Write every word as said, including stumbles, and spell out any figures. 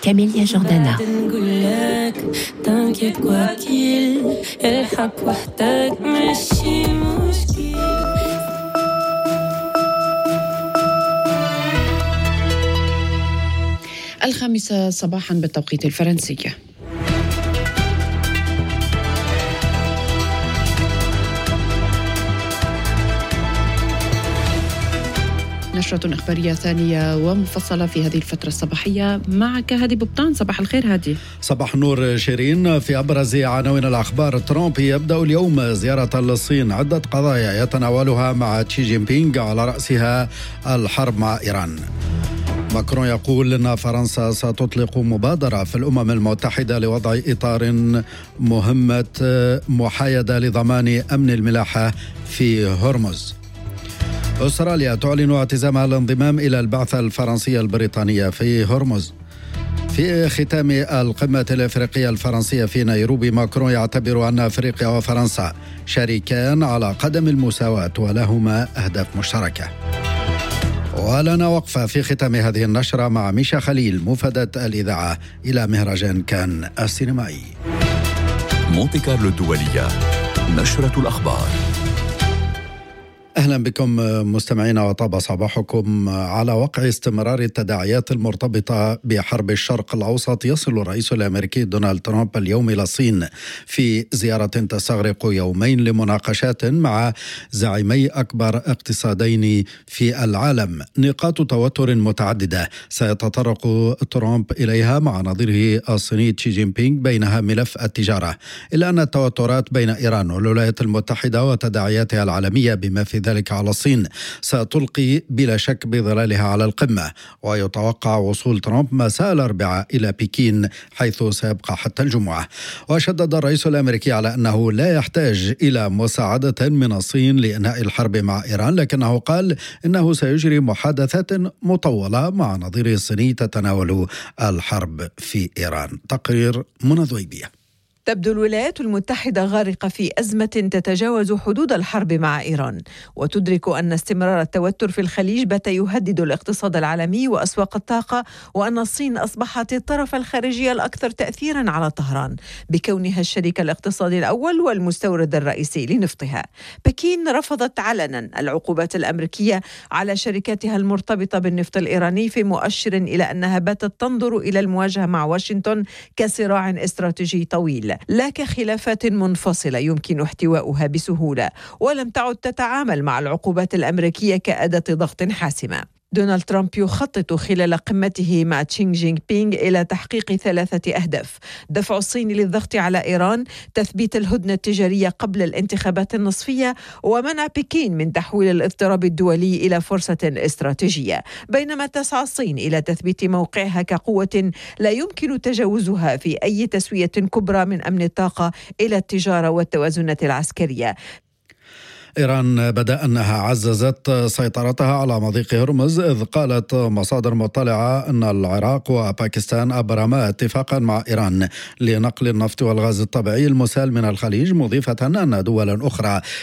كاميليا جوردانا. الخامسة صباحا بالتوقيت الفرنسي. نشرة إخبارية ثانية ومفصلة في هذه الفترة الصباحية. معك هادي بوبطان. صباح الخير هادي. صباح النور شيرين. في أبرز عناوين الأخبار: ترامب يبدأ اليوم زيارة للصين، عدة قضايا يتناولها مع شي جين بينغ على رأسها الحرب مع إيران. ماكرون يقول أن فرنسا ستطلق مبادرة في الأمم المتحدة لوضع إطار مهمة محايدة لضمان أمن الملاحة في هرمز. أستراليا تعلن اعتزامها الانضمام إلى البعثة الفرنسية البريطانية في هرمز. في ختام القمة الأفريقية الفرنسية في نيروبي، ماكرون يعتبر أن أفريقيا وفرنسا شريكان على قدم المساواة ولهما أهداف مشتركة. ولنا وقفة في ختام هذه النشرة مع ميشا خليل مفادة الإذاعة إلى مهرجان كان السينمائي. مونتي كارلو الدولية، نشرة الأخبار. أهلا بكم مستمعينا، وطاب صباحكم. على وقع استمرار التداعيات المرتبطة بحرب الشرق الأوسط، يصل الرئيس الأمريكي دونالد ترامب اليوم إلى الصين في زيارة تستغرق يومين لمناقشات مع زعيمي أكبر اقتصادين في العالم. نقاط توتر متعددة سيتطرق ترامب إليها مع نظيره الصيني شي جين بينغ، بينها ملف التجارة، إلا أن التوترات بين إيران والولايات المتحدة وتداعياتها العالمية بما في ذلك على الصين ستلقي بلا شك بظلالها على القمة. ويتوقع وصول ترامب مساء الأربعاء إلى بكين، حيث سيبقى حتى الجمعة. وشدد الرئيس الأمريكي على أنه لا يحتاج إلى مساعدة من الصين لإنهاء الحرب مع إيران، لكنه قال إنه سيجري محادثات مطولة مع نظيره الصيني تتناول الحرب في إيران. تقرير منى ذويبية. تبدو الولايات المتحدة غارقة في أزمة تتجاوز حدود الحرب مع إيران، وتدرك أن استمرار التوتر في الخليج بات يهدد الاقتصاد العالمي وأسواق الطاقة، وأن الصين أصبحت الطرف الخارجي الأكثر تأثيرا على طهران بكونها الشريك الاقتصادي الأول والمستورد الرئيسي لنفطها. بكين رفضت علنا العقوبات الأمريكية على شركاتها المرتبطة بالنفط الإيراني، في مؤشر إلى أنها باتت تنظر إلى المواجهة مع واشنطن كصراع استراتيجي طويل لا كخلافات منفصلة يمكن احتواؤها بسهولة، ولم تعد تتعامل مع العقوبات الأمريكية كأداة ضغط حاسمة. دونالد ترامب يخطط خلال قمته مع شي جين بينغ إلى تحقيق ثلاثة أهداف: دفع الصين للضغط على إيران، تثبيت الهدنة التجارية قبل الانتخابات النصفية، ومنع بكين من تحويل الاضطراب الدولي إلى فرصة استراتيجية. بينما تسعى الصين إلى تثبيت موقعها كقوة لا يمكن تجاوزها في أي تسوية كبرى، من أمن الطاقة إلى التجارة والتوازنات العسكرية. إيران بدأ أنها عززت سيطرتها على مضيق هرمز، إذ قالت مصادر مطلعة أن العراق وباكستان أبرما اتفاقا مع إيران لنقل النفط والغاز الطبيعي المسال من الخليج، مضيفة أن دولا أخرى